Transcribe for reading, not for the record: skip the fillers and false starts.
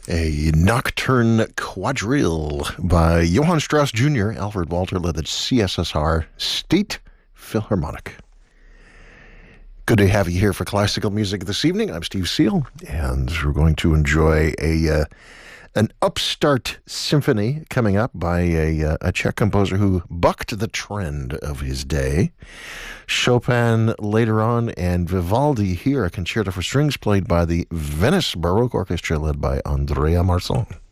A nocturne quadrille by Johann Strauss Jr., Alfred Walter led the CSSR State Philharmonic. Good to have you here for classical music this evening. I'm Steve Seal, and we're going to enjoy an upstart symphony coming up by a Czech composer who bucked the trend of his day. Chopin later on, and Vivaldi here, a concerto for strings played by the Venice Baroque Orchestra led by Andrea Marçon.